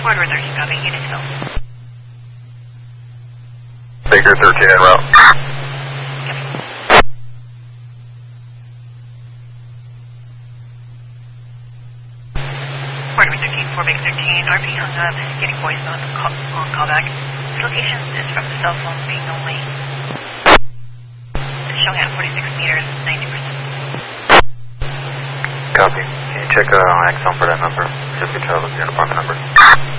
Corridor 13, copy. Unit to go. Baker 13 en route. Corridor 13, 4 Baker 13, RP hung up, getting voice on callback. This location is from the cell phone being only. It's showing at 46 meters, 90%. Copy. Can you check Axon for that number? Just control the apartment number.